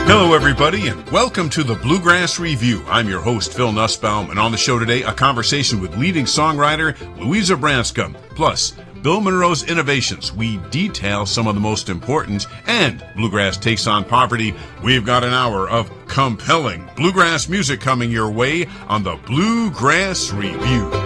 Hello, everybody, and welcome to the Bluegrass Review. I'm your host, Phil Nussbaum, and on the show today, a conversation with leading songwriter Louisa Branscombe, plus Bill Monroe's innovations. We detail some of the most important, and Bluegrass Takes on Poverty. We've got an hour of compelling bluegrass music coming your way on the Bluegrass Review.